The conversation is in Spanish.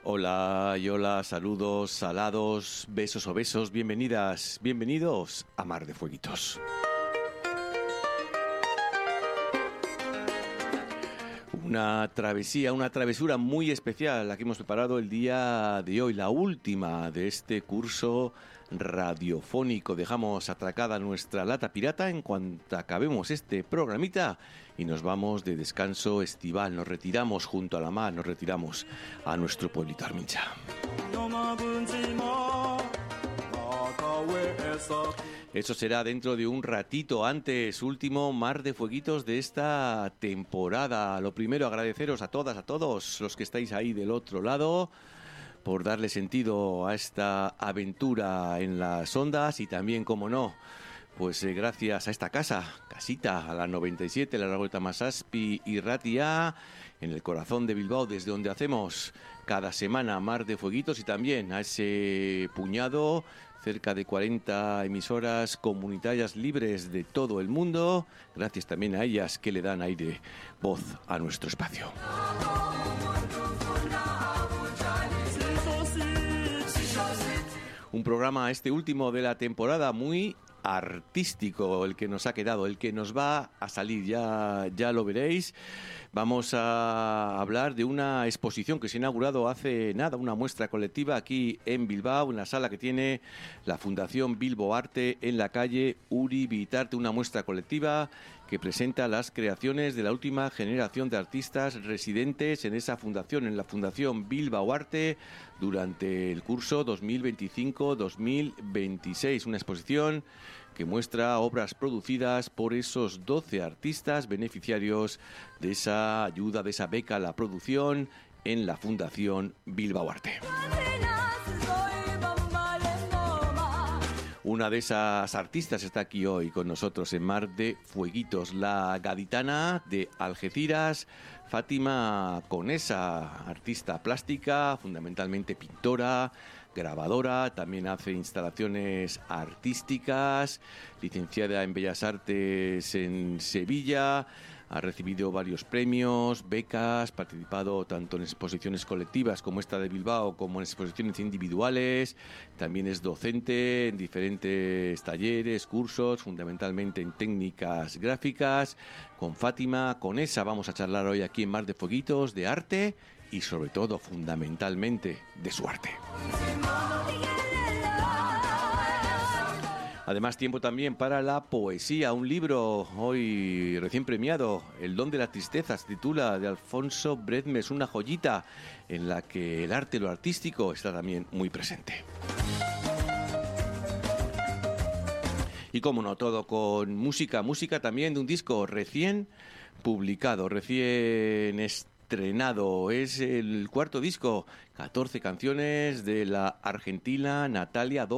Hola y hola, saludos, salados, besos o besos, bienvenidas, bienvenidos a Mar de Fueguitos. Una travesía, una travesura muy especial la que hemos preparado el día de hoy, la última de este curso radiofónico. Dejamos atracada nuestra lata pirata en cuanto acabemos este programita y nos vamos de descanso estival. Nos retiramos junto a la mar, nos retiramos a nuestro pueblito Armincha. Eso será dentro de un ratito. Antes, último Mar de Fueguitos de esta temporada. Lo primero, agradeceros a todas, a todos los que estáis ahí del otro lado por darle sentido a esta aventura en las ondas y también, como no, pues gracias a esta casita, a la 97, la Vuelta Masaspi y Ratia, en el corazón de Bilbao, desde donde hacemos cada semana Mar de Fueguitos, y también a ese puñado, cerca de 40 emisoras comunitarias libres de todo el mundo. Gracias también a ellas que le dan aire, voz a nuestro espacio. Un programa, este último de la temporada, muy artístico, el que nos ha quedado, el que nos va a salir, ya lo veréis. Vamos a hablar de una exposición que se ha inaugurado hace nada, una muestra colectiva aquí en Bilbao, en la sala que tiene la Fundación Bilbo Arte en la calle Uri Bitarte, una muestra colectiva que presenta las creaciones de la última generación de artistas residentes en esa fundación, en la Fundación Bilbao Arte, durante el curso 2025-2026. Una exposición que muestra obras producidas por esos 12 artistas beneficiarios de esa ayuda, de esa beca a la producción en la Fundación Bilbao Arte. Una de esas artistas está aquí hoy con nosotros en Mar de Fueguitos, la gaditana de Algeciras, Fátima Conesa, artista plástica, fundamentalmente pintora, grabadora, también hace instalaciones artísticas, licenciada en Bellas Artes en Sevilla. Ha recibido varios premios, becas, participado tanto en exposiciones colectivas como esta de Bilbao, como en exposiciones individuales. También es docente en diferentes talleres, cursos, fundamentalmente en técnicas gráficas. Con Fátima Conesa vamos a charlar hoy aquí en Mar de Fueguitos de arte y sobre todo, fundamentalmente, de su arte. Además, tiempo también para la poesía. Un libro hoy recién premiado, El don de la tristeza, se titula, de Alfonso Bredmes, una joyita en la que el arte, lo artístico, está también muy presente. Y como no, todo con música también de un disco recién publicado, recién estrenado. Es el cuarto disco, 14 canciones de la argentina Natalia